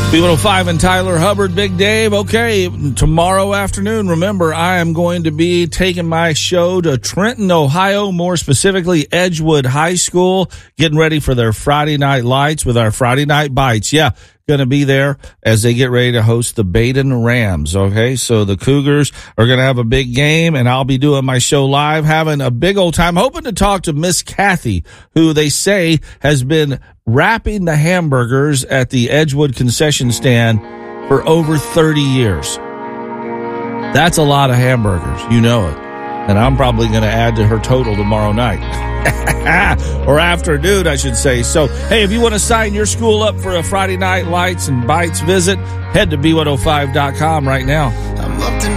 B105 and Tyler Hubbard, Big Dave. Okay, tomorrow afternoon, remember, I am going to be taking my show to Trenton, Ohio, more specifically Edgewood High School, getting ready for their Friday Night Lights with our Friday Night Bites. Yeah, going to be there as they get ready to host the Baden Rams. Okay, so the Cougars are going to have a big game, and I'll be doing my show live, having a big old time, hoping to talk to Miss Kathy, who they say has been wrapping the hamburgers at the Edgewood concession stand for over 30 years. That's a lot of hamburgers. You know it. And I'm probably going to add to her total tomorrow night. Or afternoon, I should say. So, hey, if you want to sign your school up for a Friday Night Lights and Bites visit, head to B105.com right now. I'm up to